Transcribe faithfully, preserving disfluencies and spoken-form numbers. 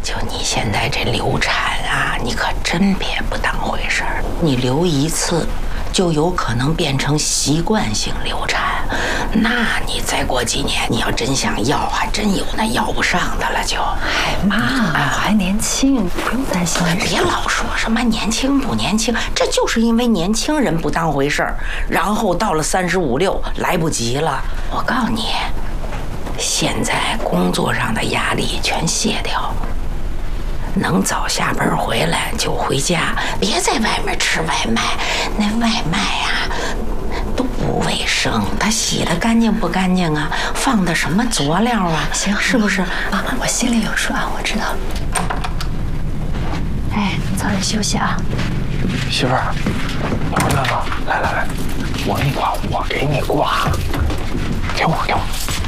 就你现在这流产啊，你可真别不当回事儿。你流一次，就有可能变成习惯性流产。那你再过几年，你要真想要，还真有那要不上的了就。 哎妈，我还年轻，不用担心。 别老说什么年轻不年轻，这就是因为年轻人不当回事儿，然后到了三十五六来不及了。我告诉你，现在工作上的压力全卸掉。能早下班回来就回家，别在外面吃外卖，那外卖呀、啊、都不卫生，它洗得干净不干净啊？放的什么佐料啊？ 行， 是不是啊？我心里有数啊，我知道。哎，早点休息啊。 媳妇儿，你回来了，来来来，我给你挂，我给你挂，给我给我。